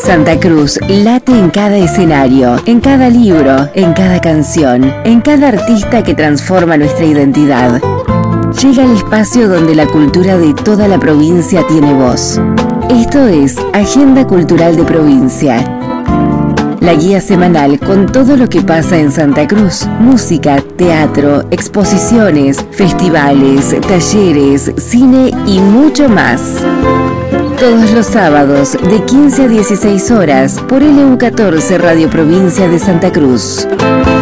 Santa Cruz late en cada escenario, en cada libro, en cada canción, en cada artista que transforma nuestra identidad. Llega el espacio donde la cultura de toda la provincia tiene voz. Esto es Agenda Cultural de Provincia. La guía semanal con todo lo que pasa en Santa Cruz. Música, teatro, exposiciones, festivales, talleres, cine y mucho más. Todos los sábados de 15 a 16 horas por LU14 Radio Provincia de Santa Cruz.